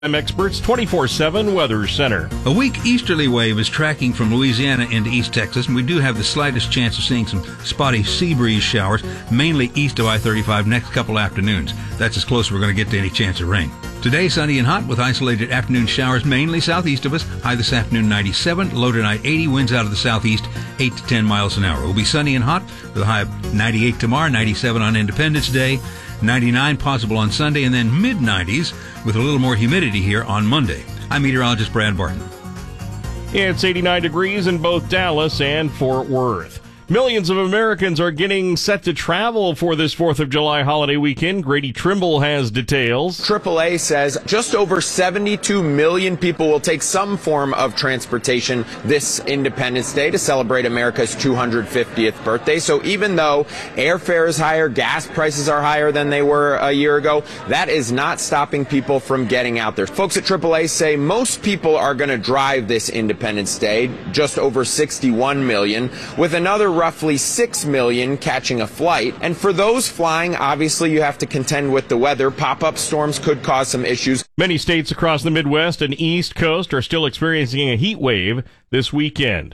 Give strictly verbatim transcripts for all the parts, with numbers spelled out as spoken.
Experts twenty-four seven Weather Center. A weak easterly wave is tracking from Louisiana into East Texas, and we do have the slightest chance of seeing some spotty sea breeze showers, mainly east of I thirty-five next couple afternoons. That's as close as we're going to get to any chance of rain. Today, sunny and hot with isolated afternoon showers mainly southeast of us. High this afternoon ninety-seven, low tonight eighty, winds out of the southeast eight to ten miles an hour. It will be sunny and hot with a high of ninety-eight tomorrow, ninety-seven on Independence Day, ninety-nine possible on Sunday, and then mid nineties with a little more humidity here on Monday. I'm meteorologist Brad Barton. It's eighty-nine degrees in both Dallas and Fort Worth. Millions of Americans are getting set to travel for this fourth of July holiday weekend. Grady Trimble has details. triple A says just over seventy-two million people will take some form of transportation this Independence Day to celebrate America's two hundred fiftieth birthday. So even though airfare is higher, gas prices are higher than they were a year ago, that is not stopping people from getting out there. Folks at triple A say most people are going to drive this Independence Day, just over sixty-one million, with another roughly six million catching a flight. And for those flying, obviously you have to contend with the weather. Pop-up storms could cause some issues. Many states across the Midwest and East Coast are still experiencing a heat wave this weekend.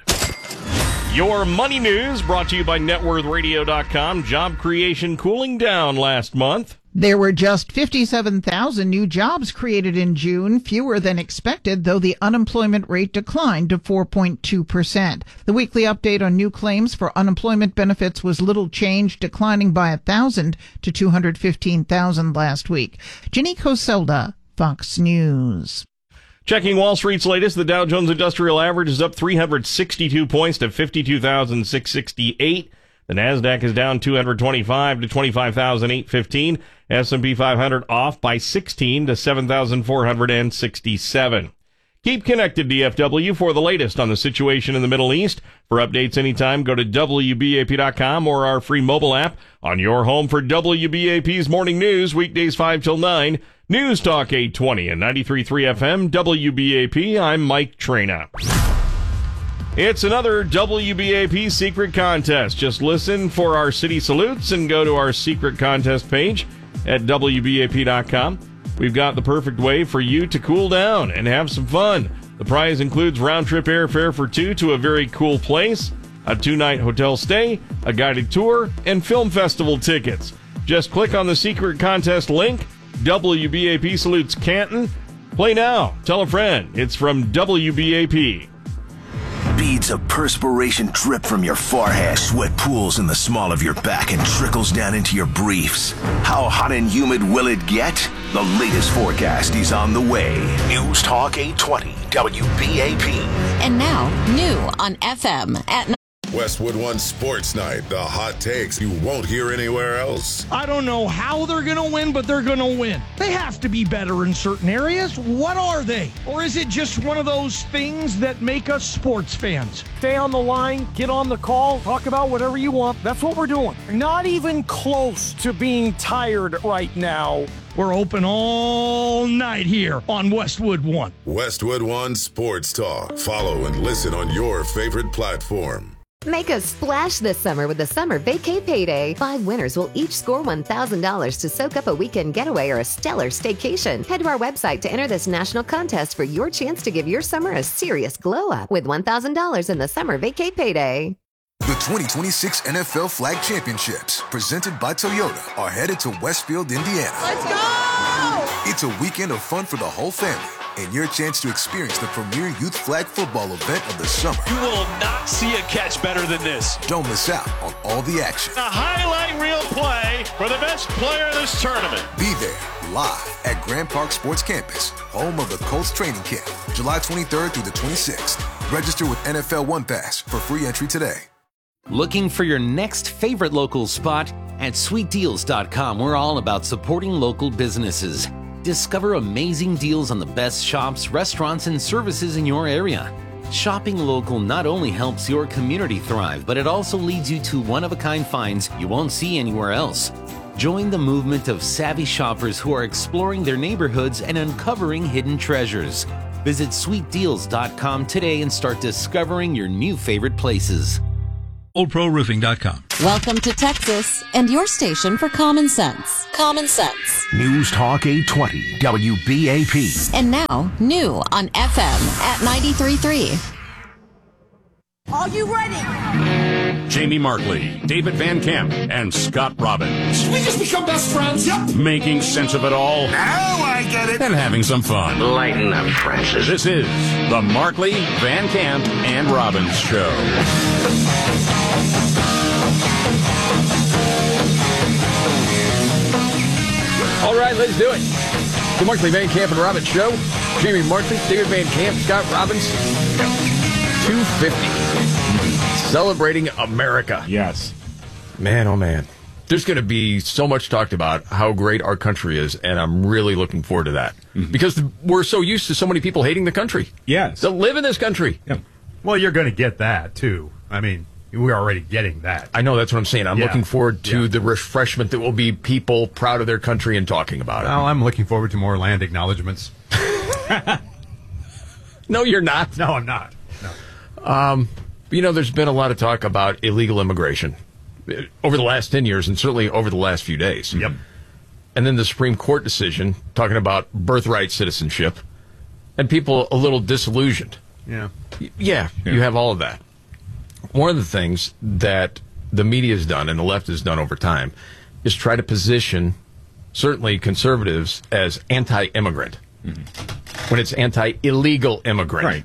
Your money news brought to you by net worth radio dot com. Job creation cooling down last month. There were just fifty-seven thousand new jobs created in June, fewer than expected, though the unemployment rate declined to four point two percent. The weekly update on new claims for unemployment benefits was little changed, declining by one thousand to two hundred fifteen thousand last week. Jenny Coselda, Fox News. Checking Wall Street's latest, the Dow Jones Industrial Average is up three hundred sixty-two points to fifty-two thousand six hundred sixty-eight. The Nasdaq is down two hundred twenty-five to twenty-five thousand eight hundred fifteen. S and P five hundred off by sixteen to seven thousand four hundred sixty-seven. Keep connected, D F W, for the latest on the situation in the Middle East. For updates anytime, go to W B A P dot com or our free mobile app on your home for W B A P's Morning News, weekdays five till nine. News Talk eight twenty and ninety-three point three F M, W B A P. I'm Mike Trina. It's another W B A P secret contest. Just listen for our city salutes and go to our secret contest page at W B A P dot com. We've got the perfect way for you to cool down and have some fun. The prize includes round-trip airfare for two to a very cool place, a two-night hotel stay, a guided tour, and film festival tickets. Just click on the secret contest link. W B A P salutes Canton. Play now. Tell a friend. It's from W B A P. Beads of perspiration drip from your forehead. Sweat pools in the small of your back and trickles down into your briefs. How hot and humid will it get? The latest forecast is on the way. News Talk eight twenty, W B A P. And now, new on F M at Westwood One Sports Night, the hot takes you won't hear anywhere else. I don't know how they're going to win, but they're going to win. They have to be better in certain areas. What are they? Or is it just one of those things that make us sports fans? Stay on the line, get on the call, talk about whatever you want. That's what we're doing. Not even close to being tired right now. We're open all night here on Westwood One. Westwood One Sports Talk. Follow and listen on your favorite platform. Make a splash this summer with the Summer Vacay Payday. Five winners will each score one thousand dollars to soak up a weekend getaway or a stellar staycation. Head to our website to enter this national contest for your chance to give your summer a serious glow up with one thousand dollars in the Summer Vacay Payday. The twenty twenty-six N F L Flag Championships, presented by Toyota, are headed to Westfield, Indiana. Let's go! It's a weekend of fun for the whole family, and your chance to experience the premier youth flag football event of the summer. You will not see a catch better than this. Don't miss out on all the action. A highlight reel play for the best player of this tournament. Be there, live at Grand Park Sports Campus, home of the Colts training camp, July twenty-third through the twenty-sixth. Register with N F L One Pass for free entry today. Looking for your next favorite local spot? At sweet deals dot com, we're all about supporting local businesses. Discover amazing deals on the best shops, restaurants, and services in your area. Shopping local not only helps your community thrive, but it also leads you to one-of-a-kind finds you won't see anywhere else. Join the movement of savvy shoppers who are exploring their neighborhoods and uncovering hidden treasures. Visit sweet deals dot com today and start discovering your new favorite places. old pro roofing dot com. Welcome to Texas and your station for common sense. Common sense. News Talk eight twenty W B A P. And now, new on F M at ninety-three point three. Are you ready? Jamie Markley, David Van Camp, and Scott Robbins. Did we just become best friends? Yep. Making sense of it all. Now I get it. And having some fun. Lighten up, Francis. This is the Markley, Van Camp, and Robbins Show. All right, let's do it. The Markley, Van Camp, and Robbins Show. Jamie Markley, David Van Camp, Scott Robbins. two fifty. Celebrating America. Yes. Man, oh man. There's going to be so much talked about how great our country is, and I'm really looking forward to that. Mm-hmm. Because we're so used to so many people hating the country. Yes. To live in this country. Yeah. Well, you're going to get that, too. I mean, we're already getting that. I know, that's what I'm saying. I'm yeah. looking forward to yeah. the refreshment that will be people proud of their country and talking about it. Well, I'm looking forward to more land acknowledgments. No, you're not. No, I'm not. No. Um... You know, there's been a lot of talk about illegal immigration over the last ten years and certainly over the last few days. Yep. And then the Supreme Court decision talking about birthright citizenship and people a little disillusioned. Yeah. Yeah, yeah. You have all of that. One of the things that the media has done and the left has done over time is try to position certainly conservatives as anti-immigrant mm-hmm. when it's anti-illegal immigrant. Right.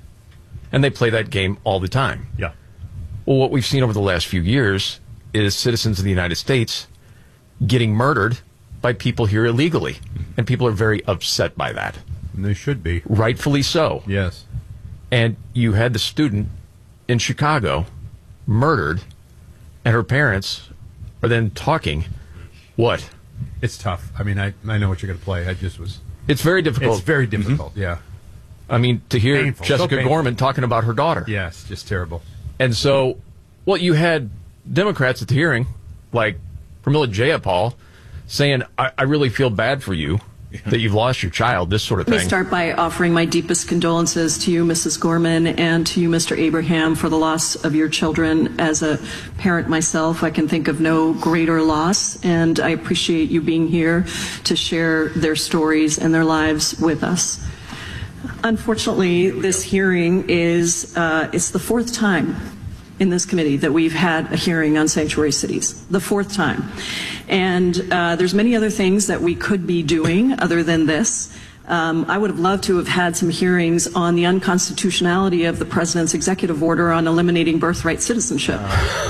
And they play that game all the time. Yeah. Well, what we've seen over the last few years is citizens of the United States getting murdered by people here illegally. And people are very upset by that. And they should be. Rightfully so. Yes. And you had the student in Chicago murdered, and her parents are then talking. What? It's tough. I mean, I, I know what you're going to play. I just was... It's very difficult. It's very difficult, mm-hmm. yeah. I mean, to hear painful. Jessica so Gorman talking about her daughter. Yes, just terrible. And so, well, you had Democrats at the hearing, like Pramila Jayapal, saying, I, I really feel bad for you yeah. that you've lost your child, this sort of thing. Let me start by offering my deepest condolences to you, Missus Gorman, and to you, Mister Abraham, for the loss of your children. As a parent myself, I can think of no greater loss, and I appreciate you being here to share their stories and their lives with us. Unfortunately, this hearing is, uh, it's the fourth time in this committee that we've had a hearing on sanctuary cities, the fourth time. And uh, there's many other things that we could be doing other than this. Um, I would have loved to have had some hearings on the unconstitutionality of the president's executive order on eliminating birthright citizenship.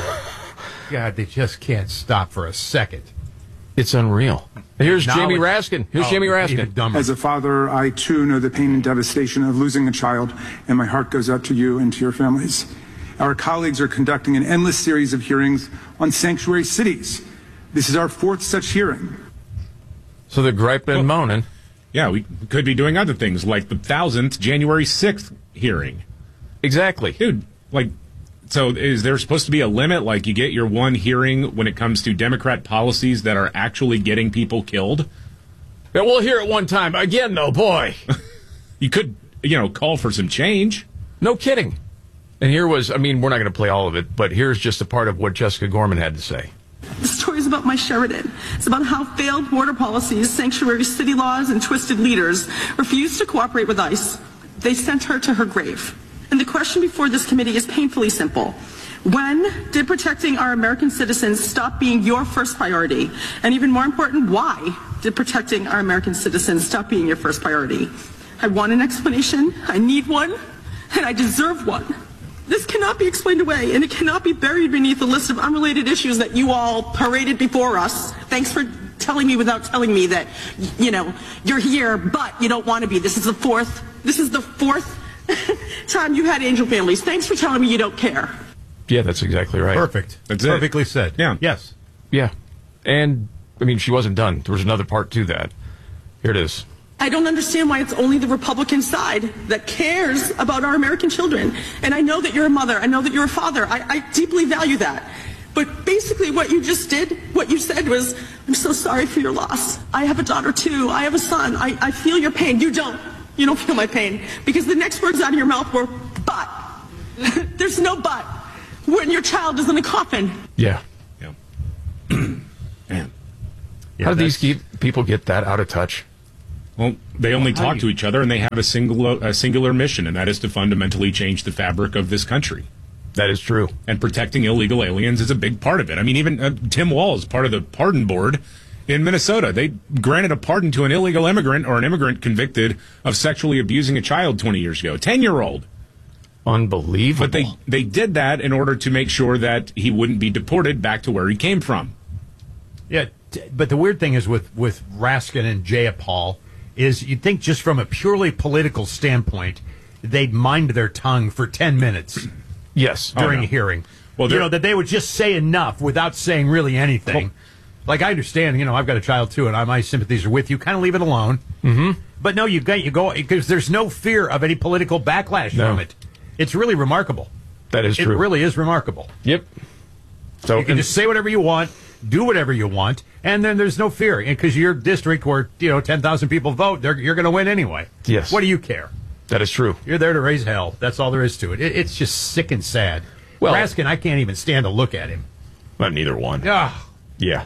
God, they just can't stop for a second. It's unreal. Here's Jamie Raskin. Here's oh, Jamie Raskin. As a father, I too know the pain and devastation of losing a child, and my heart goes out to you and to your families. Our colleagues are conducting an endless series of hearings on sanctuary cities. This is our fourth such hearing. So they're griping and well, moaning. Yeah, we could be doing other things, like the thousandth January sixth hearing. Exactly. Dude, like... So is there supposed to be a limit, like you get your one hearing when it comes to Democrat policies that are actually getting people killed? Yeah, we'll hear it one time. Again, though, boy. You could, you know, call for some change. No kidding. And here was, I mean, we're not going to play all of it, but here's just a part of what Jessica Gorman had to say. The story is about my Sheridan. It's about how failed border policies, sanctuary city laws, and twisted leaders refused to cooperate with ICE. They sent her to her grave. And the question before this committee is painfully simple. When did protecting our American citizens stop being your first priority? And even more important, why did protecting our American citizens stop being your first priority? I want an explanation, I need one, and I deserve one. This cannot be explained away, and it cannot be buried beneath a list of unrelated issues that you all paraded before us. Thanks for telling me without telling me that, you know, you're here, but you don't want to be. This is the fourth, this is the fourth time you had angel families. Thanks for telling me you don't care. Yeah, that's exactly right. Perfect. That's perfectly said. Yeah. Yes. Yeah. And, I mean, she wasn't done. There was another part to that. Here it is. I don't understand why it's only the Republican side that cares about our American children. And I know that you're a mother. I know that you're a father. I, I deeply value that. But basically what you just did, what you said was, I'm so sorry for your loss. I have a daughter too. I have a son. I, I feel your pain. You don't. You don't feel my pain. Because the next words out of your mouth were, but. There's no but. when your child is in a coffin? Yeah. Yeah. Man. Yeah, How do these keep, people get that out of touch? Well, they only Well, talk you- to each other, and they have a single a singular mission, and that is to fundamentally change the fabric of this country. That is true. And protecting illegal aliens is a big part of it. I mean, even uh, Tim Walz, part of the pardon board in Minnesota, they granted a pardon to an illegal immigrant or an immigrant convicted of sexually abusing a child twenty years ago, ten-year-old. Unbelievable. But they, they did that in order to make sure that he wouldn't be deported back to where he came from. Yeah, t- but the weird thing is with, with Raskin and Jayapal is you'd think just from a purely political standpoint, they'd mind their tongue for ten minutes. Yes. During Oh, no. a hearing. Well, you they're- know, that they would just say enough without saying really anything. Like, I understand, you know, I've got a child too, and I, my sympathies are with you. Kind of leave it alone. Mm-hmm. But no, you got you go because there's no fear of any political backlash No. from it. It's really remarkable. That is It true. really is remarkable. Yep. So You can just say whatever you want, do whatever you want, and then there's no fear because your district where you know ten thousand people vote, they're, you're going to win anyway. Yes. What do you care? That is true. You're there to raise hell. That's all there is to it. it it's just sick and sad. Well- Raskin, I can't even stand to look at him. Not neither one. Ah. Yeah.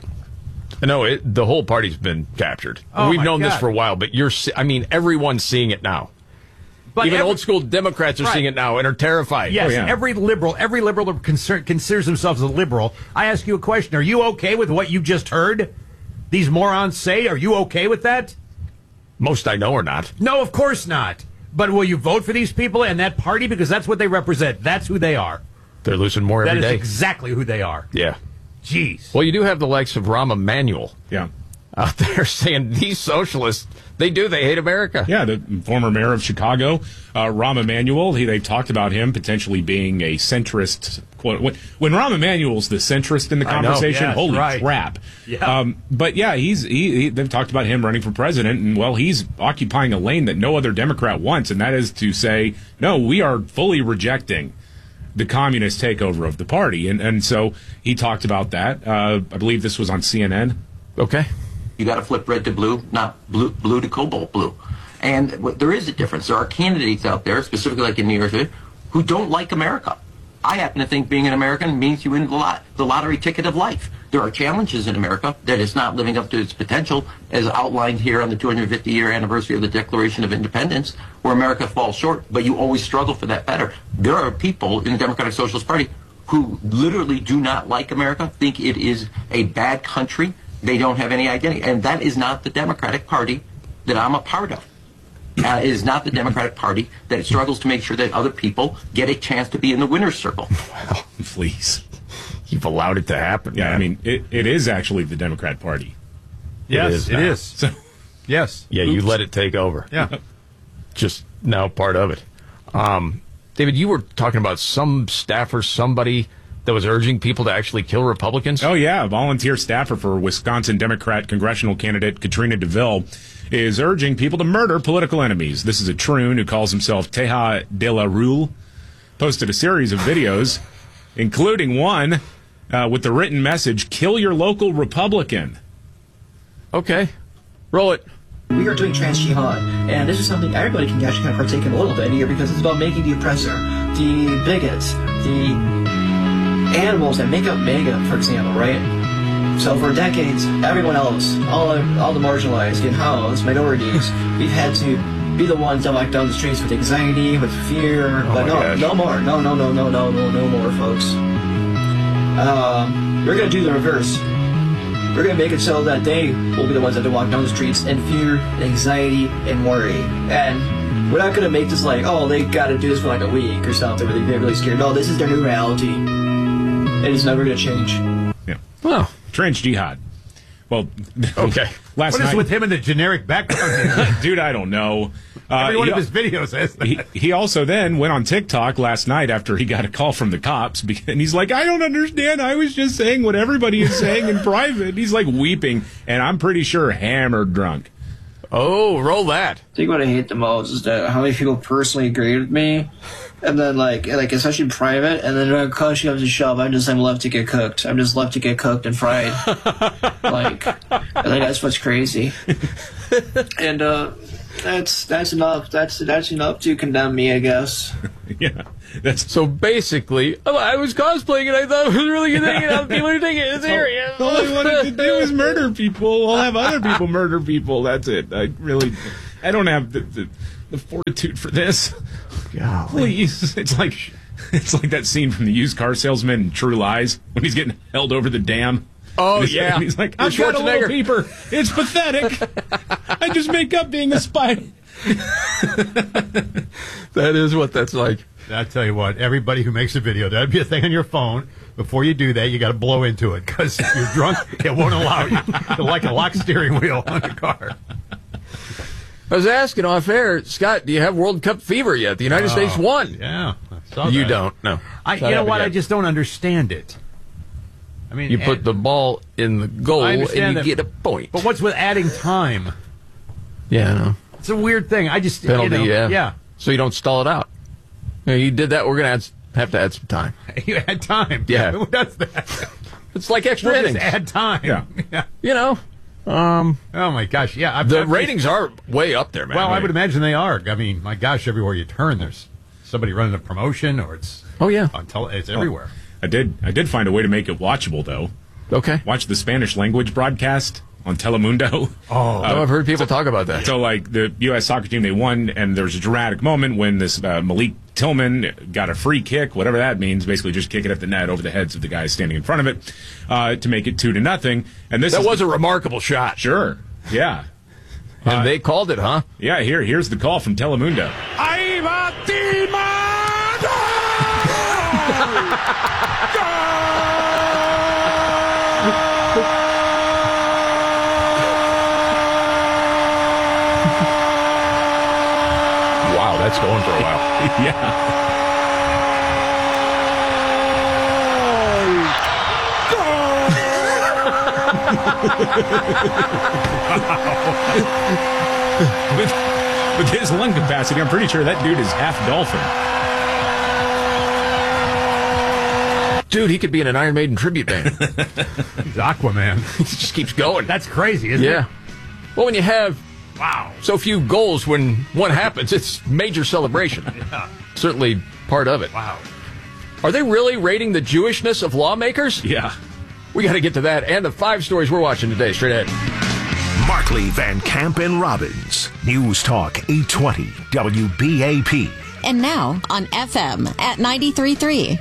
No, it, the whole party's been captured. Oh, We've my known this God. for a while, but you're, se- I mean, everyone's seeing it now. But Even every- old school Democrats are Right. seeing it now and are terrified. Yes, Oh, yeah. every liberal, every liberal that concer- considers themselves a liberal. I ask you a question: are you okay with what you just heard? These morons say, are you okay with that? Most I know are not. No, of course not. But will you vote for these people and that party because that's what they represent? That's who they are. They're losing more That every is day. exactly who they are. Yeah. Jeez. Well, you do have the likes of Rahm Emanuel Yeah. out there saying these socialists, they do, they hate America. Yeah, the former mayor of Chicago, uh, Rahm Emanuel, he, they talked about him potentially being a centrist. Quote, when, when Rahm Emanuel's the centrist in the I know, conversation, yes, holy right. crap. Yeah. Um, but yeah, he's he, he, they've talked about him running for president, and well, he's occupying a lane that no other Democrat wants, and that is to say, no, we are fully rejecting the communist takeover of the party. And, and so he talked about that. Uh, I believe this was on C N N. Okay. You got to flip red to blue, not blue, blue to cobalt blue. And w- there is a difference. There are candidates out there, specifically like in New York City, who don't like America. I happen to think being an American means you win the, lot, the lottery ticket of life. There are challenges in America that is not living up to its potential, as outlined here on the two hundred fifty year anniversary of the Declaration of Independence, where America falls short, but you always struggle for that better. There are people in the Democratic Socialist Party who literally do not like America, think it is a bad country. They don't have any identity. And that is not the Democratic Party that I'm a part of. Uh, it is not the Democratic Party that struggles to make sure that other people get a chance to be in the winner's circle. Well, please. You've allowed it to happen. Yeah, man. I mean, it, it is actually the Democrat Party. Yes, is it now. is. So, Yes. Yeah, you let it take over. Yeah. Just now part of it. Um, David, you were talking about some staffer, somebody that was urging people to actually kill Republicans. oh, yeah. A volunteer staffer for Wisconsin Democrat congressional candidate Katrina DeVille is urging people to murder political enemies. This is a troon who calls himself Teja de la Rue. Posted a series of videos, including one uh, with the written message, kill your local Republican. Okay. Roll it. We are doing trans jihad, and this is something everybody can actually kind of partake in a little bit here because it's about making the oppressor, the bigots, the animals that make up MAGA, for example, right? So for decades, everyone else, all all the marginalized, get housed, minorities, we've had to be the ones that walk down the streets with anxiety, with fear, Oh but my no, gosh. no more, no, no, no, no, no, no, no more, folks. Um, we're gonna do the reverse. We're going to make it so that they will be the ones that walk down the streets in fear, anxiety, and worry. And we're not going to make this like, oh, they got to do this for like a week or something where they get really scared. No, this is their new reality. It is never going to change. Yeah. Well, Trans jihad. Well, okay. Last What is night, with him and the generic background? dude, I don't know. Uh, Every one he- of his videos has that. He, he also then went on TikTok last night after he got a call from the cops, be- and he's like, I don't understand. I was just saying what everybody is saying in private. He's like weeping, and I'm pretty sure hammered drunk. Oh, roll that. I think what I hate the most is that how many people personally agree with me, and then like, like especially private, and then when it comes to shove, I'm just I'm left to get cooked. I'm just left to get cooked and fried. Like, I think that's what's crazy. And uh, That's that's enough. That's that's enough to condemn me, I guess. Yeah, that's so basically. Oh, I was cosplaying and I thought it was really good thing. And people are taking it serious. All I wanted to do was murder people. I'll have other people murder people. That's it. I really, I don't have the the, the fortitude for this. Golly. Please, it's like it's like that scene from the used car salesman in True Lies when he's getting held over the dam. Oh, and he's, yeah. And he's like, I've got a little peeper. It's pathetic. I just make up being a spy. That is what that's like. I tell you what, everybody who makes a video, that'd be a thing on your phone. Before you do that, you got to blow into it because if you're drunk, it won't allow you. It's like a lock steering wheel on a car. I was asking off air, Scott, do you have World Cup fever yet? The United Oh, States won. Yeah. I saw You that. don't, no. I, you know what? I just don't understand it. I mean, You put and- the ball in the goal I and understand you that, get a point. But what's with adding time? Yeah, I know. It's a weird thing. I just Penalty, you know, yeah. yeah. So you don't stall it out. You know, you did that, we're going to have to add some time. You add time. Yeah. Who does that? It's like extra We'll innings. just add time. Yeah. yeah. You know. Um, oh my gosh. Yeah. I've, the I've ratings are way up there, man. Well, I would imagine they are. I mean, my gosh, everywhere you turn, there's somebody running a promotion, or it's oh yeah, on tele- it's everywhere. I did. I did find a way to make it watchable, though. Okay. Watch the Spanish language broadcast on Telemundo. Oh, uh, I've heard people talk about that. So, like, the U S soccer team, they won, and there's a dramatic moment when this uh, Malik Tillman got a free kick, whatever that means, basically just kick it at the net over the heads of the guys standing in front of it uh, to make it two to nothing. And this that is was the, a remarkable shot. Sure. Yeah. And uh, they called it, huh? Yeah, here, here's the call from Telemundo. Ahí va Tillman! Wow, that's going for a while. Yeah. with, with his lung capacity, I'm pretty sure that dude is half dolphin. Dude, he could be in an Iron Maiden tribute band. He's Aquaman. He just keeps going. That's crazy, isn't yeah. it? Well, when you have wow so few goals when one happens, it's major celebration. Yeah. Certainly part of it. Wow. Are they really rating the Jewishness of lawmakers? Yeah. We got to get to that and the five stories we're watching today. Straight ahead. Markley, Van Camp, and Robbins. News Talk eight twenty W B A P. And now on F M at ninety-three point three.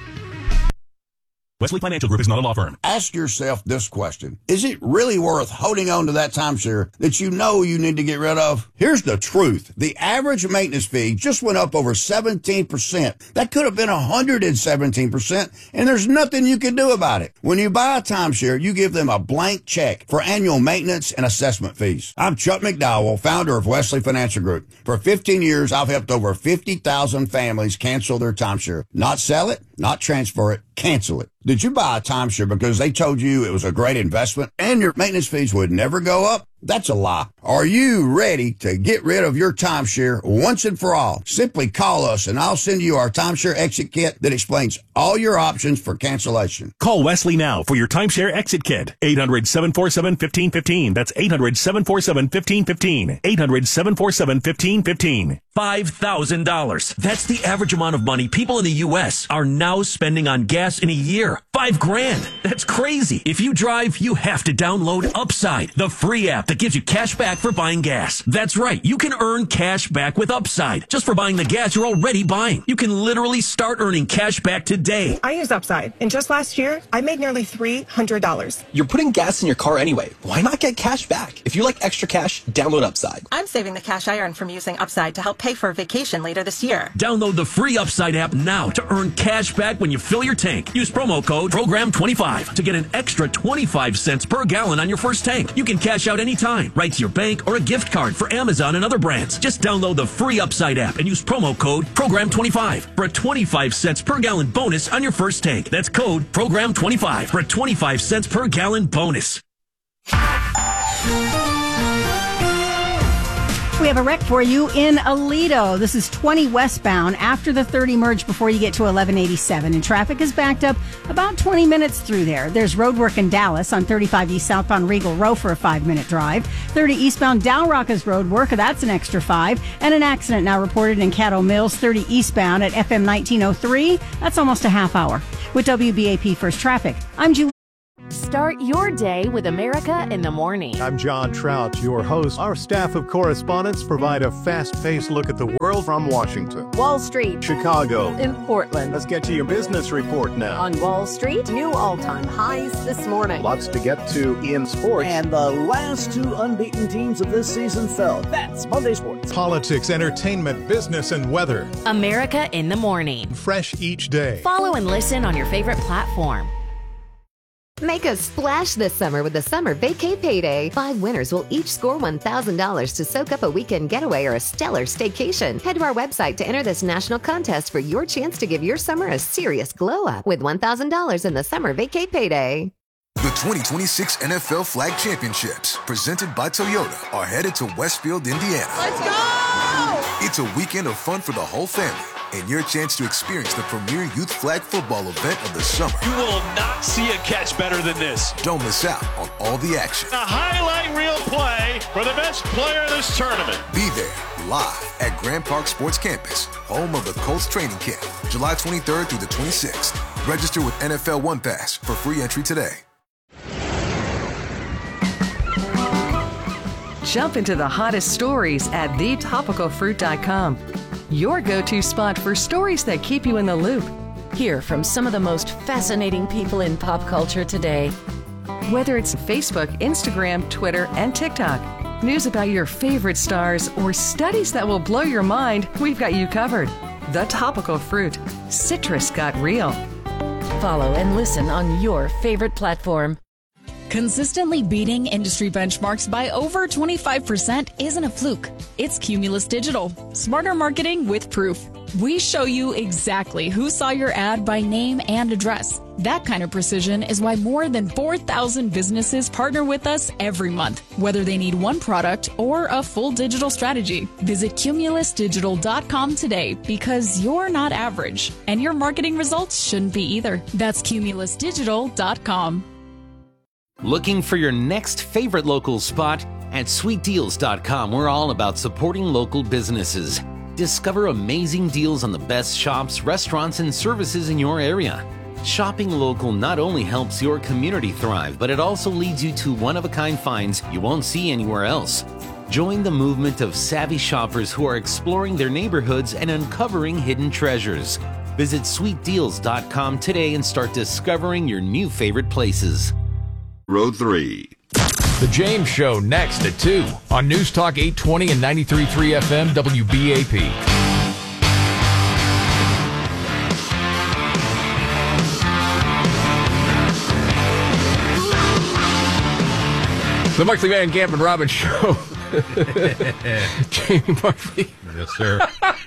Wesley Financial Group is not a law firm. Ask yourself this question. Is it really worth holding on to that timeshare that you know you need to get rid of? Here's the truth. The average maintenance fee just went up over seventeen percent. That could have been one hundred seventeen percent, and there's nothing you can do about it. When you buy a timeshare, you give them a blank check for annual maintenance and assessment fees. I'm Chuck McDowell, founder of Wesley Financial Group. For fifteen years, I've helped over fifty thousand families cancel their timeshare. Not sell it, not transfer it, cancel it. Did you buy a timeshare because they told you it was a great investment and your maintenance fees would never go up? That's a lie. Are you ready to get rid of your timeshare once and for all? Simply call us and I'll send you our timeshare exit kit that explains all your options for cancellation. Call Wesley now for your timeshare exit kit. eight hundred, seven four seven, one five one five. That's eight hundred, seven four seven, one five one five. eight hundred, seven four seven, one five one five. five thousand dollars. That's the average amount of money people in the U S are now spending on gas in a year. Five grand. That's crazy. If you drive, you have to download Upside, the free app that gives you cash back for buying gas. That's right. You can earn cash back with Upside just for buying the gas you're already buying. You can literally start earning cash back today. I use Upside, and just last year, I made nearly three hundred dollars. You're putting gas in your car anyway. Why not get cash back? If you like extra cash, download Upside. I'm saving the cash I earned from using Upside to help pay for a vacation later this year. Download the free Upside app now to earn cash back when you fill your tank. Use promo code program twenty-five to get an extra twenty-five cents per gallon on your first tank. You can cash out anytime, right to your bank or a gift card for Amazon and other brands. Just download the free Upside app and use promo code program twenty-five for a twenty-five cents per gallon bonus on your first tank. That's code program twenty-five for a twenty-five cents per gallon bonus. We have a wreck for you in Aledo. This is twenty westbound after the thirty merge before you get to eleven eighty-seven. And traffic is backed up about twenty minutes through there. There's road work in Dallas on thirty-five East southbound Regal Row for a five-minute drive. thirty eastbound Dalrocka's road work, that's an extra five. And an accident now reported in Caddo Mills, thirty eastbound at F M nineteen oh three. That's almost a half hour. With W B A P First Traffic, I'm Julie. Start your day with America in the Morning. I'm John Trout, your host. Our staff of correspondents provide a fast-paced look at the world from Washington, Wall Street, Chicago, in Portland. Let's get to your business report now. On Wall Street, new all-time highs this morning. Lots to get to in sports. And the last two unbeaten teams of this season fell. That's Monday Sports. Politics, entertainment, business, and weather. America in the Morning. Fresh each day. Follow and listen on your favorite platform. Make a splash this summer with the Summer Vacay Payday. Five winners will each score one thousand dollars to soak up a weekend getaway or a stellar staycation. Head to our website to enter this national contest for your chance to give your summer a serious glow-up with one thousand dollars in the Summer Vacay Payday. The twenty twenty-six N F L Flag Championships, presented by Toyota, are headed to Westfield, Indiana. Let's go! It's a weekend of fun for the whole family, and your chance to experience the premier youth flag football event of the summer. You will not see a catch better than this. Don't miss out on all the action. A highlight reel play for the best player in this tournament. Be there live at Grand Park Sports Campus, home of the Colts training camp, July twenty-third through the twenty-sixth. Register with N F L One Pass for free entry today. Jump into the hottest stories at the topical fruit dot com. Your go-to spot for stories that keep you in the loop. Hear from some of the most fascinating people in pop culture today. Whether it's Facebook, Instagram, Twitter, and TikTok, news about your favorite stars, or studies that will blow your mind, we've got you covered. The Topical Fruit. Citrus got real. Follow and listen on your favorite platform. Consistently beating industry benchmarks by over twenty-five percent isn't a fluke. It's Cumulus Digital. Smarter marketing with proof. We show you exactly who saw your ad by name and address. That kind of precision is why more than four thousand businesses partner with us every month, whether they need one product or a full digital strategy. Visit cumulus digital dot com today, because you're not average, and your marketing results shouldn't be either. That's cumulus digital dot com. Looking for your next favorite local spot? At sweet deals dot com, we're all about supporting local businesses. Discover amazing deals on the best shops, restaurants, and services in your area. Shopping local not only helps your community thrive, but it also leads you to one-of-a-kind finds you won't see anywhere else. Join the movement of savvy shoppers who are exploring their neighborhoods and uncovering hidden treasures. Visit sweet deals dot com today and start discovering your new favorite places. Road three. The James Show next at two on News Talk eight twenty and ninety-three point three F M W B A P. The Markley Van Camp and Robbins Show. Jamie Markley. Yes, sir.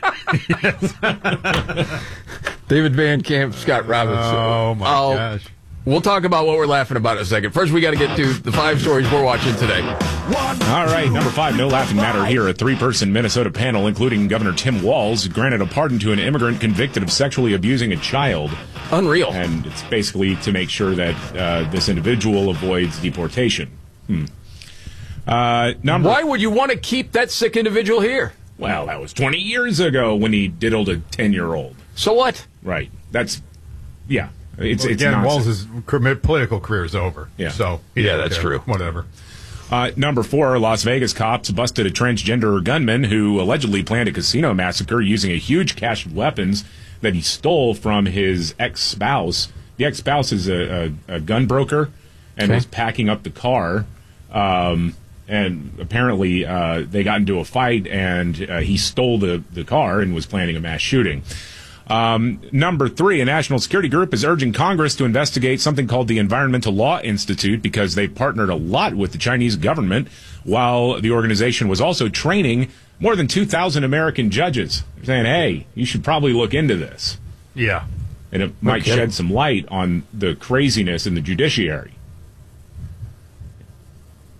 Yes. David Van Camp, Scott Robbins. Oh, my I'll, gosh. We'll talk about what we're laughing about in a second. First, we got to get to the five stories we're watching today. All right, number five, no laughing matter here. A three-person Minnesota panel, including Governor Tim Walz, granted a pardon to an immigrant convicted of sexually abusing a child. Unreal. And it's basically to make sure that uh, this individual avoids deportation. Hmm. Uh, number Why would you want to keep that sick individual here? Well, that was twenty years ago when he diddled a ten-year-old. So what? Right. That's, yeah. It's, well, it's again, nonsense. Walz's political career is over. Yeah. So yeah, that's care. true. Whatever. Uh, number four, Las Vegas cops busted a transgender gunman who allegedly planned a casino massacre using a huge cache of weapons that he stole from his ex-spouse. The ex-spouse is a, a, a gun broker and okay. was packing up the car. Um, and apparently uh, they got into a fight, and uh, he stole the, the car and was planning a mass shooting. Um, number three, a national security group is urging Congress to investigate something called the Environmental Law Institute because they partnered a lot with the Chinese government, while the organization was also training more than two thousand American judges. They're saying, hey, you should probably look into this. Yeah. And it might Okay. shed some light on the craziness in the judiciary.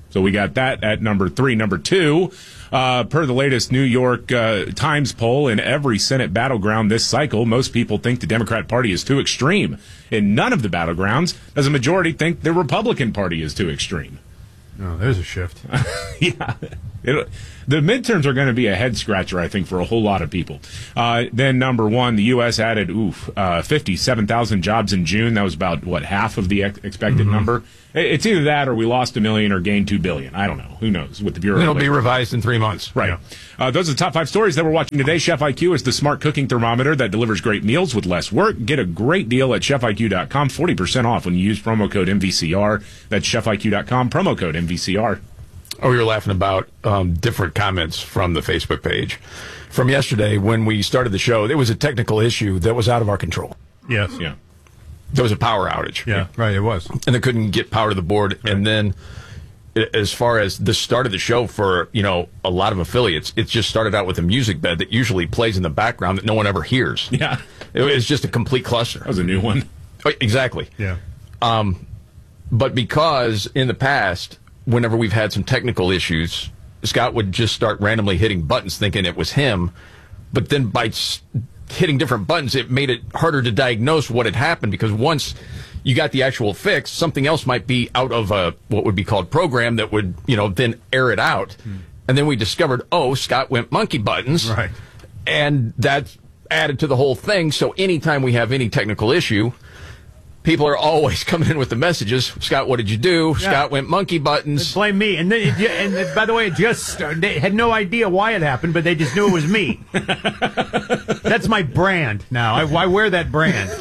So we got that at number three. Number two, uh, per the latest New York uh, Times poll, in every Senate battleground this cycle, most people think the Democrat Party is too extreme. In none of the battlegrounds does a majority think the Republican Party is too extreme. Oh, there's a shift. Yeah. It, the midterms are going to be a head scratcher, I think, for a whole lot of people. Uh, then number one, the U S added, oof, uh, fifty-seven thousand jobs in June. That was about, what, half of the ex- expected mm-hmm. number? It's either that or we lost a million or gained two billion. I don't know. Who knows with the Bureau It'll of Labor. be revised in three months. Right. Yeah. Uh, those are the top five stories that we're watching today. Chef I Q is the smart cooking thermometer that delivers great meals with less work. Get a great deal at chef I Q dot com, forty percent off when you use promo code M V C R. That's chef I Q dot com, promo code M V C R. Oh, we were laughing about um, different comments from the Facebook page. From yesterday, when we started the show, there was a technical issue that was out of our control. Yes. Yeah. There was a power outage. Yeah, right, it was. And they couldn't get power to the board. Right. And then as far as the start of the show for, you know, a lot of affiliates, it just started out with a music bed that usually plays in the background that no one ever hears. Yeah. It was just a complete cluster. That was a new one. Oh, exactly. Yeah. Um, but because in the past, whenever we've had some technical issues, Scott would just start randomly hitting buttons thinking it was him. But then by hitting different buttons, it made it harder to diagnose what had happened, because once you got the actual fix, something else might be out of a what would be called program that would, you know, then air it out. Hmm. And then we discovered, oh, Scott went monkey buttons. Right. And that added to the whole thing. So anytime we have any technical issue, people are always coming in with the messages. Scott, what did you do? Yeah. Scott went monkey buttons. Blame me. And then, it, and by the way, it just they had no idea why it happened, but they just knew it was me. That's my brand now. I, I wear that brand.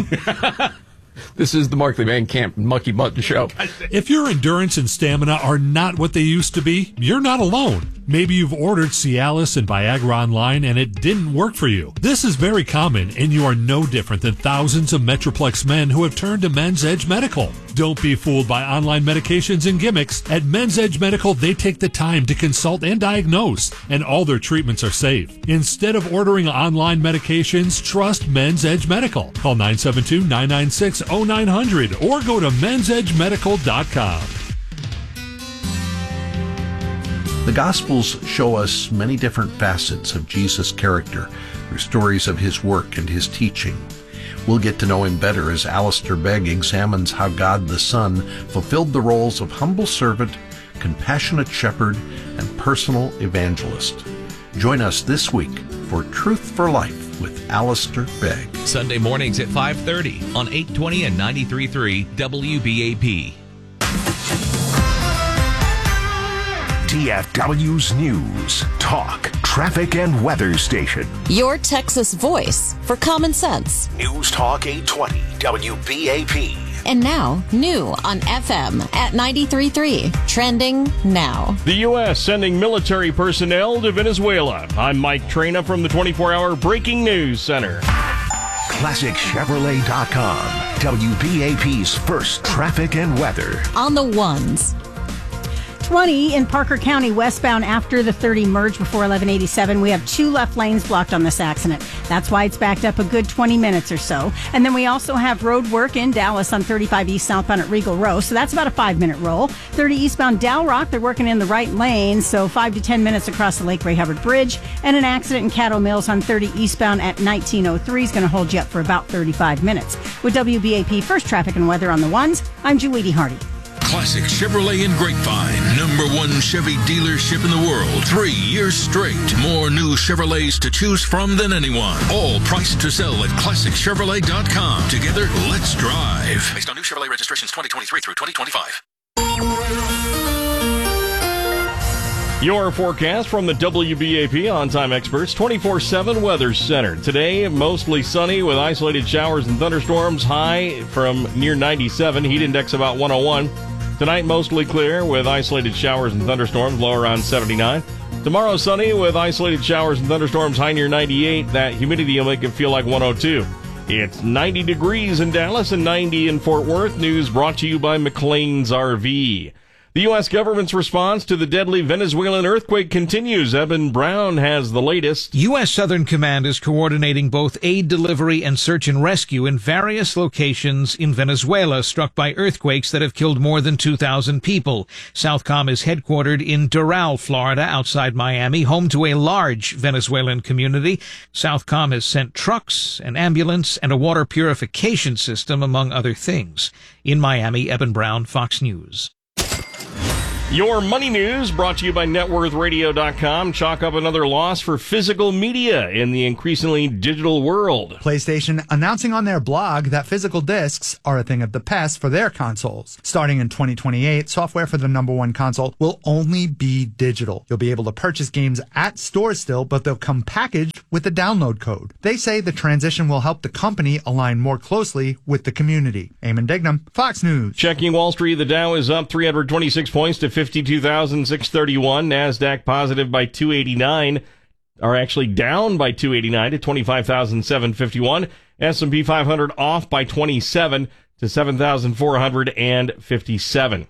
This is the Markley Van Camp Monkey Button Show. If your endurance and stamina are not what they used to be, you're not alone. Maybe you've ordered Cialis and Viagra online and it didn't work for you. This is very common, and you are no different than thousands of Metroplex men who have turned to Men's Edge Medical. Don't be fooled by online medications and gimmicks. At Men's Edge Medical, they take the time to consult and diagnose, and all their treatments are safe. Instead of ordering online medications, trust Men's Edge Medical. Call nine seven two, nine nine six, oh nine hundred or go to men's edge medical dot com. The Gospels show us many different facets of Jesus' character through stories of his work and his teaching. We'll get to know him better as Alistair Begg examines how God the Son fulfilled the roles of humble servant, compassionate shepherd, and personal evangelist. Join us this week for Truth for Life with Alistair Begg. Sunday mornings at five thirty on eight twenty and ninety-three point three W B A P. T F W's News, Talk, Traffic, and Weather Station. Your Texas voice for common sense. News Talk eight twenty W B A P. And now, new on F M at ninety-three point three. Trending now. The U S sending military personnel to Venezuela. I'm Mike Trina from the twenty-four hour Breaking News Center. Classic Chevrolet dot com. W B A P's first traffic and weather. On the ones. twenty in Parker County westbound after the thirty merge before eleven eighty-seven. We have two left lanes blocked on this accident. That's why it's backed up a good twenty minutes or so. And then we also have road work in Dallas on thirty-five East southbound at Regal Row. So that's about a five minute roll. thirty eastbound Dow Rock, they're working in the right lane. So five to ten minutes across the Lake Ray Hubbard Bridge. And an accident in Caddo Mills on thirty eastbound at nineteen oh three is going to hold you up for about thirty-five minutes. With W B A P First Traffic and Weather on the ones, I'm Julie Hardy. Classic Chevrolet in Grapevine. Number one Chevy dealership in the world. Three years straight. More new Chevrolets to choose from than anyone. All priced to sell at classic chevrolet dot com. Together, let's drive. Based on new Chevrolet registrations twenty twenty-three through twenty twenty-five. Your forecast from the W B A P On-Time Experts twenty-four seven Weather Center. Today, mostly sunny with isolated showers and thunderstorms. High from near ninety-seven. Heat index about one oh one. Tonight, mostly clear with isolated showers and thunderstorms, low around seventy-nine. Tomorrow, sunny with isolated showers and thunderstorms, high near ninety-eight. That humidity will make it feel like one oh two. It's ninety degrees in Dallas and ninety in Fort Worth. News brought to you by McLean's R V. The U S government's response to the deadly Venezuelan earthquake continues. Eben Brown has the latest. U S. Southern Command is coordinating both aid delivery and search and rescue in various locations in Venezuela struck by earthquakes that have killed more than two thousand people. Southcom is headquartered in Doral, Florida, outside Miami, home to a large Venezuelan community. Southcom has sent trucks, an ambulance, and a water purification system, among other things. In Miami, Eben Brown, Fox News. Your money news brought to you by net worth radio dot com. Chalk up another loss for physical media in the increasingly digital world. PlayStation announcing on their blog that physical discs are a thing of the past for their consoles. Starting in twenty twenty-eight, software for the number one console will only be digital. You'll be able to purchase games at stores still, but they'll come packaged with a download code. They say the transition will help the company align more closely with the community. Eamon Dignam, Fox News. Checking Wall Street, the Dow is up three hundred twenty-six points to fifty-two thousand six hundred thirty-one. NASDAQ positive by two eighty-nine, are actually down by two eighty-nine to twenty-five thousand seven hundred fifty-one. S and P five hundred off by twenty-seven to seven thousand four hundred fifty-seven.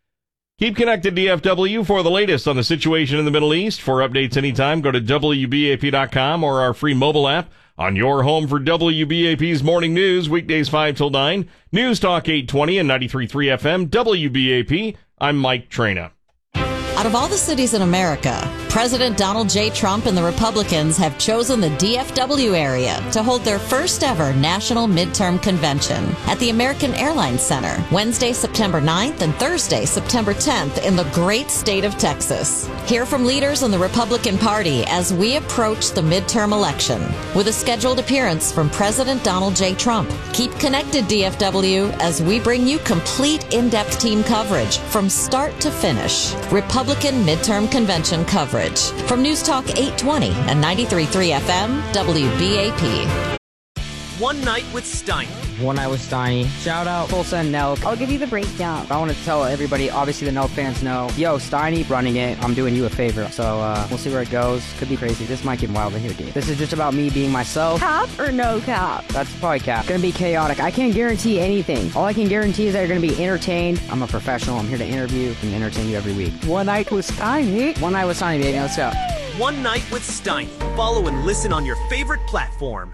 Keep connected, D F W, for the latest on the situation in the Middle East. For updates anytime, go to W B A P dot com or our free mobile app. On your home for W B A P's Morning News, weekdays five till nine. News Talk eight twenty and ninety-three point three F M, W B A P. I'm Mike Traina. Out of all the cities in America, President Donald J. Trump and the Republicans have chosen the D F W area to hold their first ever national midterm convention at the American Airlines Center, Wednesday, September ninth and Thursday, September tenth in the great state of Texas. Hear from leaders in the Republican Party as we approach the midterm election with a scheduled appearance from President Donald J. Trump. Keep connected, D F W, as we bring you complete in-depth team coverage from start to finish. Republican midterm convention coverage. From News Talk eight twenty and ninety-three point three F M, W B A P. One Night with Steiny. One Night with Steiny. Shout out Tulsa and Nelk. I'll give you the breakdown. I want to tell everybody, obviously the Nelk fans know, yo, Steiny running it. I'm doing you a favor. So uh, we'll see where it goes. Could be crazy. This might get wild in here, dude. This is just about me being myself. Cap or no cap? That's probably cap. Gonna be chaotic. I can't guarantee anything. All I can guarantee is that you're gonna be entertained. I'm a professional. I'm here to interview and entertain you every week. One Night with Steiny. One Night with Steiny, baby. Let's go. One Night with Steiny. Follow and listen on your favorite platform.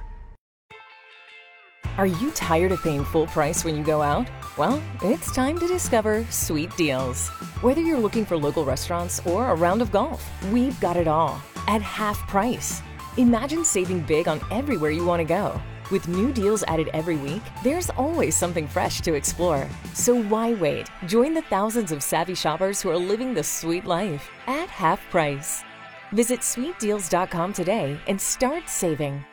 Are you tired of paying full price when you go out? Well, it's time to discover Sweet Deals. Whether you're looking for local restaurants or a round of golf, we've got it all at half price. Imagine saving big on everywhere you want to go. With new deals added every week, there's always something fresh to explore. So why wait? Join the thousands of savvy shoppers who are living the sweet life at half price. Visit sweet deals dot com today and start saving.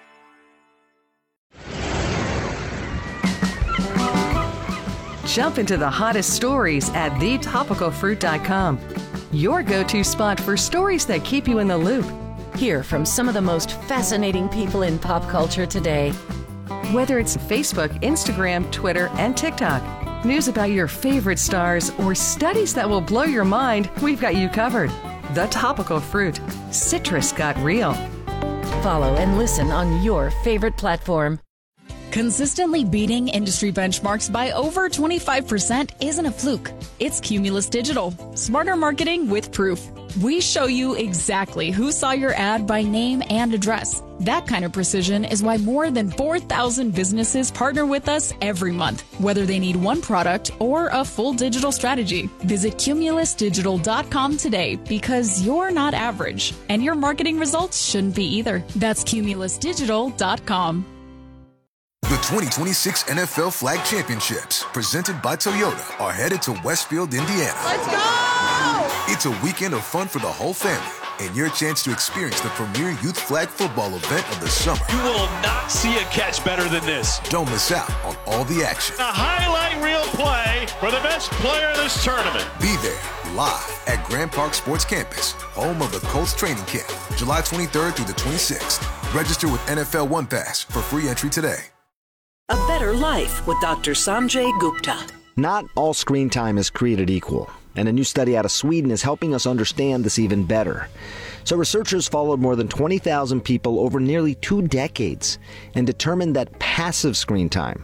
Jump into the hottest stories at the topical fruit dot com. Your go-to spot for stories that keep you in the loop. Hear from some of the most fascinating people in pop culture today. Whether it's Facebook, Instagram, Twitter, and TikTok, news about your favorite stars, or studies that will blow your mind, we've got you covered. The Topical Fruit. Citrus got real. Follow and listen on your favorite platform. Consistently beating industry benchmarks by over twenty-five percent isn't a fluke. It's Cumulus Digital. Smarter marketing with proof. We show you exactly who saw your ad by name and address. That kind of precision is why more than four thousand businesses partner with us every month, whether they need one product or a full digital strategy. Visit cumulus digital dot com today because you're not average, and your marketing results shouldn't be either. That's cumulus digital dot com. The twenty twenty-six N F L Flag Championships, presented by Toyota, are headed to Westfield, Indiana. Let's go! It's a weekend of fun for the whole family and your chance to experience the premier youth flag football event of the summer. You will not see a catch better than this. Don't miss out on all the action. A highlight reel play for the best player in this tournament. Be there live at Grand Park Sports Campus, home of the Colts training camp, July twenty-third through the twenty-sixth. Register with N F L One Pass for free entry today. A better life with Doctor Sanjay Gupta. Not all screen time is created equal, and a new study out of Sweden is helping us understand this even better. So researchers followed more than twenty thousand people over nearly two decades and determined that passive screen time,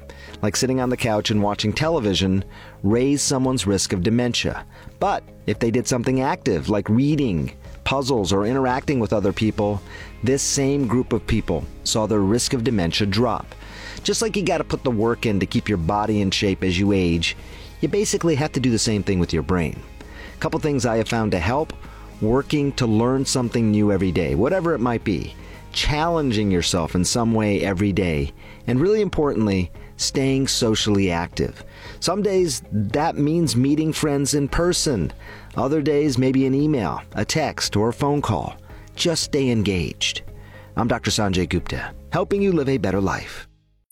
like sitting on the couch and watching television, raise someone's risk of dementia. But if they did something active, like reading, puzzles, or interacting with other people, this same group of people saw their risk of dementia drop. Just like you got to put the work in to keep your body in shape as you age, you basically have to do the same thing with your brain. A couple things I have found to help: working to learn something new every day, whatever it might be, challenging yourself in some way every day, and really importantly, staying socially active. Some days that means meeting friends in person. Other days maybe an email, a text, or a phone call. Just stay engaged. I'm Doctor Sanjay Gupta, helping you live a better life.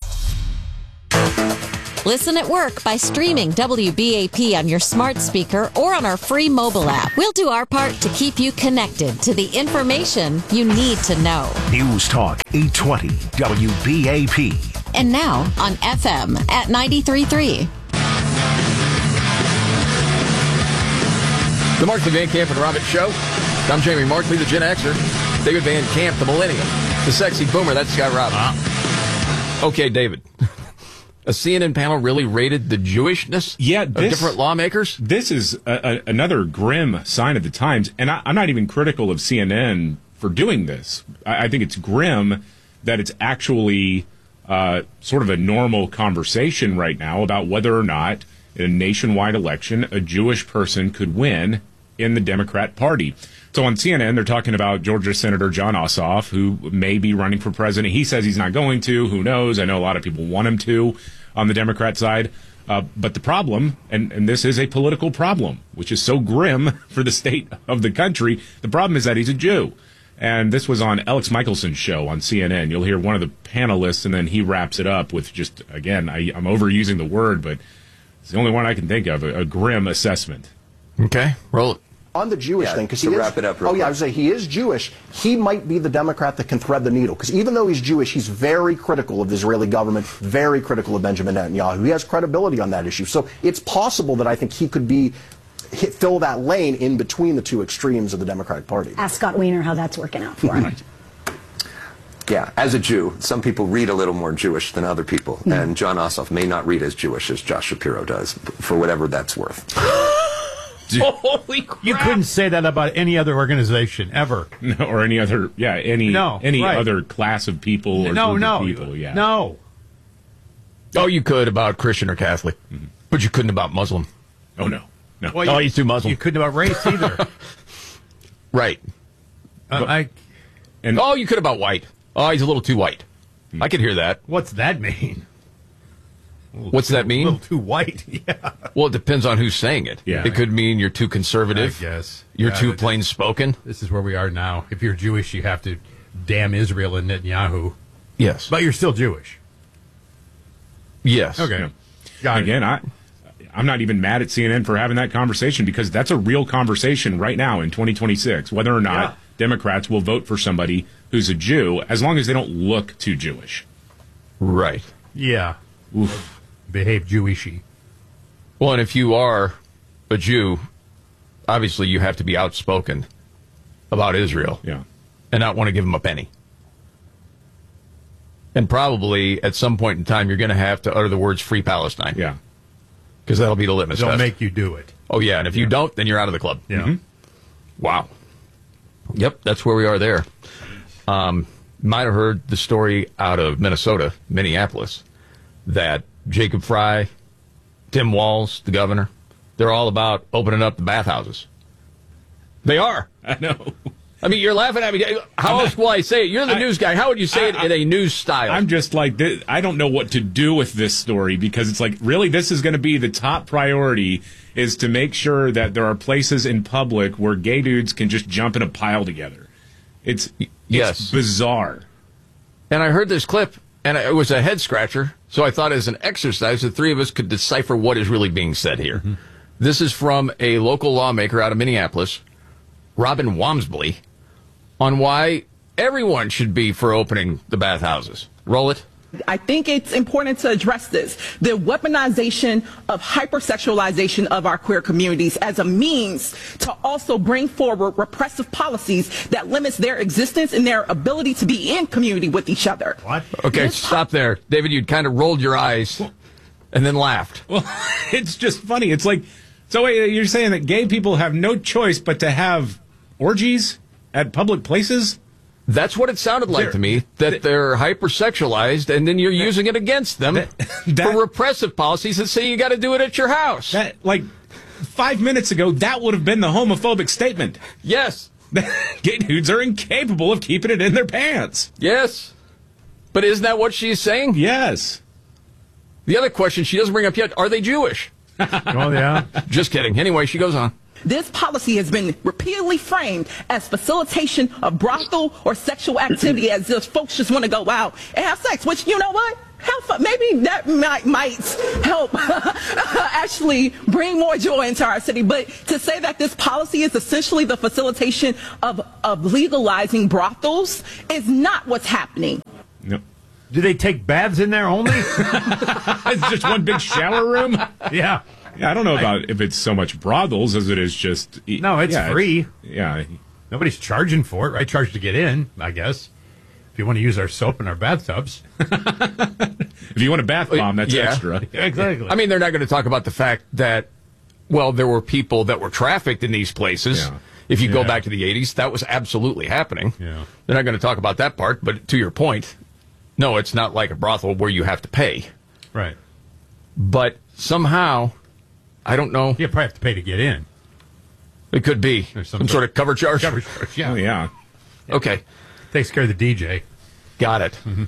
Listen at work by streaming W B A P on your smart speaker or on our free mobile app. We'll do our part to keep you connected to the information you need to know. News Talk eight twenty W B A P. And now on F M at ninety-three point three. The Markley Van Camp and Robbins Show. I'm Jamie Markley, the Gen Xer. David Van Camp, the Millennial. The Sexy Boomer, that's Scott Robbins. Uh-huh. Okay, David. A C N N panel really rated the Jewishness yeah, of this, different lawmakers? This is a, a, another grim sign of the times. And I, I'm not even critical of C N N for doing this. I, I think it's grim that it's actually uh, sort of a normal conversation right now about whether or not in a nationwide election a Jewish person could win in the Democrat Party. So on C N N, they're talking about Georgia Senator Jon Ossoff, who may be running for president. He says he's not going to. Who knows? I know a lot of people want him to on the Democrat side. Uh, but the problem, and, and this is a political problem, which is so grim for the state of the country, the problem is that he's a Jew. And this was on Alex Michelson's show on C N N. You'll hear one of the panelists, and then he wraps it up with just, again, I, I'm overusing the word, but it's the only one I can think of, a, a grim assessment. Okay, roll it. On the Jewish yeah, thing, because to he wrap is, it up real oh yeah, quick. I would say he is Jewish. He might be the Democrat that can thread the needle, because even though he's Jewish, he's very critical of the Israeli government, very critical of Benjamin Netanyahu. He has credibility on that issue, so it's possible that I think he could be hit, fill that lane in between the two extremes of the Democratic Party. Ask Scott Wiener how that's working out for him. Yeah, as a Jew, some people read a little more Jewish than other people, mm-hmm. and Jon Ossoff may not read as Jewish as Josh Shapiro does, for whatever that's worth. Holy crap. You couldn't say that about any other organization ever. No, or any other, yeah, any no, any right. other class of people or no, group no, of people, yeah. No. Oh, you could about Christian or Catholic, mm-hmm. but you couldn't about Muslim. Oh, no. no. Well, oh, you, he's too Muslim. You couldn't about race either. Right. Uh, but, I. And, oh, you could about white. Oh, he's a little too white. Mm-hmm. I can hear that. What's that mean? What's too, that mean? A little too white, yeah. Well, it depends on who's saying it. Yeah. It could mean you're too conservative. I guess. You're yeah, too plain spoken. This is where we are now. If you're Jewish, you have to damn Israel and Netanyahu. Yes. But you're still Jewish. Yes. Okay. Yeah. Again, I, I'm not even mad at C N N for having that conversation, because that's a real conversation right now in twenty twenty-six, whether or not yeah. Democrats will vote for somebody who's a Jew, as long as they don't look too Jewish. Right. Yeah. Oof. Behave Jewishy. Well, and if you are a Jew, obviously you have to be outspoken about Israel. Yeah. And not want to give them a penny. And probably at some point in time you're going to have to utter the words Free Palestine. Yeah. Because that'll be the litmus They'll test. make you do it. Oh, yeah. And if yeah. you don't, then you're out of the club. Yeah. Mm-hmm. Wow. Yep, that's where we are there. Um, might have heard the story out of Minnesota, Minneapolis, that Jacob Fry, Tim Walz, the governor, they're all about opening up the bathhouses. They are. I know. I mean, you're laughing at me. How not, else will I say it? You're the I, news guy. How would you say I, it in a news style? I'm just like, I don't know what to do with this story, because it's like, really, this is going to be the top priority, is to make sure that there are places in public where gay dudes can just jump in a pile together. It's, it's yes. bizarre. And I heard this clip, and it was a head scratcher, so I thought as an exercise, the three of us could decipher what is really being said here. Mm-hmm. This is from a local lawmaker out of Minneapolis, Robin Wamsley, on why everyone should be for opening the bathhouses. Roll it. I think it's important to address this. The weaponization of hypersexualization of our queer communities as a means to also bring forward repressive policies that limits their existence and their ability to be in community with each other. What? Okay, stop there. David, you kind of rolled your eyes. and then laughed. Well, it's just funny. It's like, so wait, you're saying that gay people have no choice but to have orgies at public places? That's what it sounded like They're- to me, that they're hypersexualized, and then you're using it against them for repressive policies that say you got to do it at your house. That, like, five minutes ago, that would have been the homophobic statement. Yes. Gay dudes are incapable of keeping it in their pants. Yes. But isn't that what she's saying? Yes. The other question she doesn't bring up yet, are they Jewish? Oh, yeah. Just kidding. Anyway, she goes on. This policy has been repeatedly framed as facilitation of brothel or sexual activity, as if folks just want to go out and have sex, which, you know what? Have fun. Maybe that might, might help actually bring more joy into our city. But to say that this policy is essentially the facilitation of, of legalizing brothels is not what's happening. No. Do they take baths in there only? It's just one big shower room? Yeah. Yeah, I don't know about if it's so much brothels as it is just... No, it's yeah, free. Yeah. Nobody's charging for it, right? Charged to get in, I guess. If you want to use our soap in our bathtubs. If you want a bath bomb, that's Yeah. extra. Exactly. I mean, they're not going to talk about the fact that, well, there were people that were trafficked in these places. Yeah. If you go Yeah. back to the eighties, that was absolutely happening. Yeah. They're not going to talk about that part, but to your point, no, it's not like a brothel where you have to pay. Right. But somehow, I don't know. You probably have to pay to get in. It could be There's some, some sort of cover charge. Cover charge, yeah. Oh, yeah. Okay. Takes care of the D J. Got it. Mm-hmm.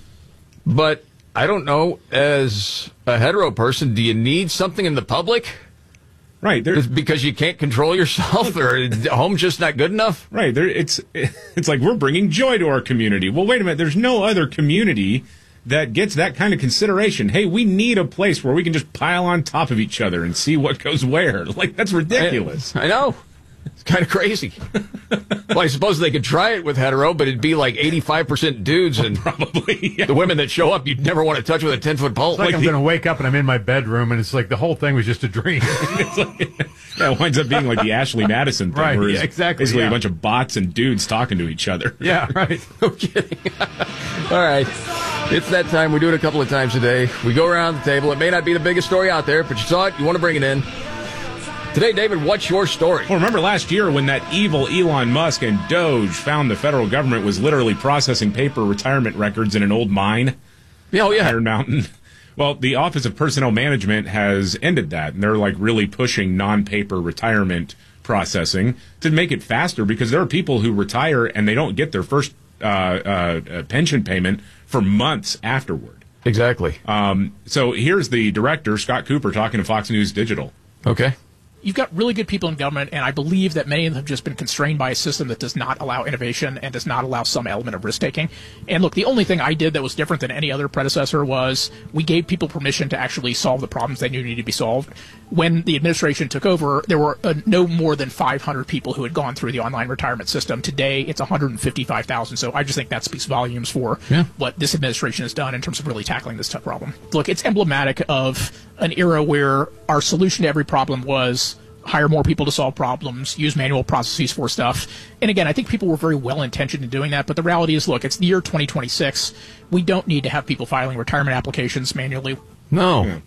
But I don't know, as a hetero person, do you need something in the public? Right. There, It's because you can't control yourself, or home's just not good enough? right. There, it's, it's like we're bringing joy to our community. Well, wait a minute. There's no other community that gets that kind of consideration. Hey, we need a place where we can just pile on top of each other and see what goes where. Like, that's ridiculous. I, I know. It's kind of crazy. Well, I suppose they could try it with hetero, but it'd be like eighty-five percent dudes, and Probably. Yeah. the women that show up you'd never want to touch with a ten-foot pole. It's like, Like I'm the- going to wake up and I'm in my bedroom, and it's like the whole thing was just a dream. It's like, yeah, it winds up being like the Ashley Madison thing. Right, where yeah, it's exactly, Basically yeah. a bunch of bots and dudes talking to each other. Yeah, right. No kidding. All right. It's that time. We do it a couple of times a day. We go around the table. It may not be the biggest story out there, but you saw it. You want to bring it in. Today, David, what's your story? Well, remember last year when that evil Elon Musk and Doge found the federal government was literally processing paper retirement records in an old mine? Yeah, oh, yeah. Iron Mountain. Well, the Office of Personnel Management has ended that, and they're like really pushing non-paper retirement processing to make it faster, because there are people who retire and they don't get their first uh, uh, pension payment for months afterward. Exactly. Um, so here's the director, Scott Cooper, talking to Fox News Digital. Okay. You've got really good people in government, and I believe that many of them have just been constrained by a system that does not allow innovation and does not allow some element of risk-taking. And look, the only thing I did that was different than any other predecessor was we gave people permission to actually solve the problems they knew needed to be solved. When the administration took over, there were uh, no more than five hundred people who had gone through the online retirement system. Today, it's one hundred fifty-five thousand. So I just think that speaks volumes for Yeah. what this administration has done in terms of really tackling this tough problem. Look, it's emblematic of an era where our solution to every problem was hire more people to solve problems, use manual processes for stuff. And again, I think people were very well-intentioned in doing that, but the reality is, look, it's the year twenty twenty-six. We don't need to have people filing retirement applications manually. No. Yeah.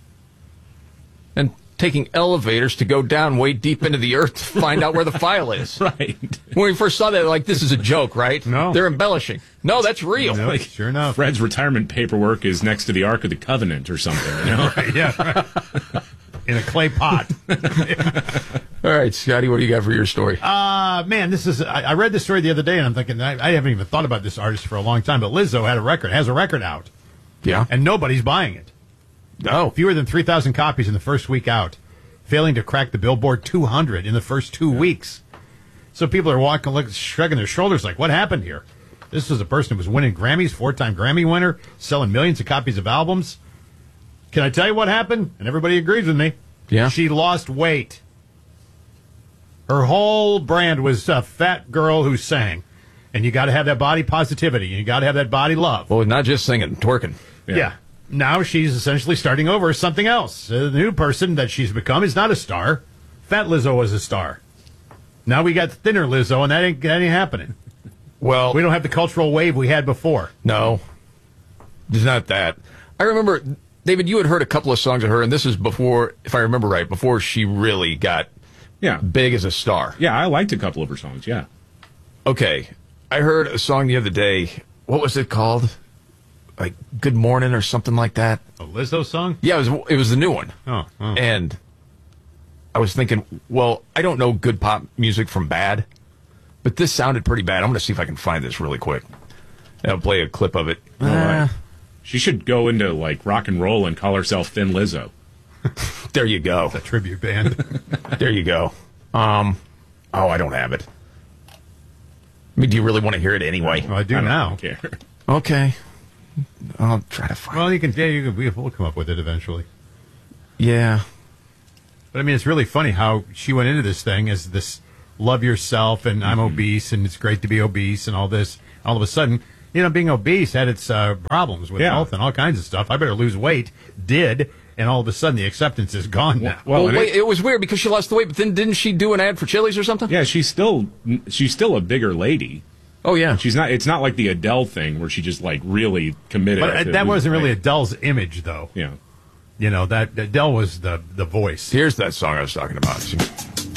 And taking elevators to go down way deep into the earth to find out where the file is. Right. When we first saw that, like, this is a joke, right? No. They're embellishing. No, that's real. No, Like, sure enough. Fred's retirement paperwork is next to the Ark of the Covenant or something, you know? Right, yeah, right. In a clay pot. All right, Scotty, what do you got for your story? Uh, man, this is, I, I read this story the other day, and I'm thinking, I, I haven't even thought about this artist for a long time, but Lizzo had a record, has a record out. Yeah. And nobody's buying it. No. Fewer than three thousand copies in the first week out, failing to crack the Billboard two hundred in the first two yeah. weeks. So people are walking, look, shrugging their shoulders like, what happened here? This was a person who was winning Grammys, four-time Grammy winner, selling millions of copies of albums. Can I tell you what happened? And everybody agrees with me. Yeah. She lost weight. Her whole brand was a fat girl who sang. And you got to have that body positivity. And you got to have that body love. Well, not just singing, twerking. Yeah. yeah. Now she's essentially starting over as something else. Uh, the new person that she's become is not a star. Fat Lizzo was a star. Now we got thinner Lizzo, and that ain't, that ain't happening. Well, we don't have the cultural wave we had before. No. It's not that. I remember David, you had heard a couple of songs of her, and this is before, if I remember right, before she really got yeah. big as a star. Yeah, I liked a couple of her songs, yeah. Okay. I heard a song the other day. What was it called? Like Good Morning or something like that. A Lizzo song? Yeah, it was, it was the new one. Oh, oh. And I was thinking, well, I don't know good pop music from bad, but this sounded pretty bad. I'm going to see if I can find this really quick. I'll play a clip of it. All right. She should go into like rock and roll and call herself Thin Lizzo. There you go. It's a tribute band. There you go. Um, oh, I don't have it. I mean, do you really want to hear it anyway? Well, I do I don't now. care. Okay. I'll try to find Well, you can, yeah, you can, we'll come up with it eventually. Yeah. But I mean, it's really funny how she went into this thing as this love yourself and I'm Mm-hmm. obese and it's great to be obese and all this. All of a sudden, you know, being obese had its uh, problems with Yeah. health and all kinds of stuff. I better lose weight. Did. And all of a sudden, the acceptance is gone now. Well, Well, and wait, it- it was weird because she lost the weight, but then didn't she do an ad for Chili's or something? Yeah, she's still she's still a bigger lady. Oh, yeah. She's not. It's not like the Adele thing where she just like really committed. But uh, to that losing wasn't really weight. Adele's image, though. Yeah. You know, that Adele was the, the voice. Here's that song I was talking about.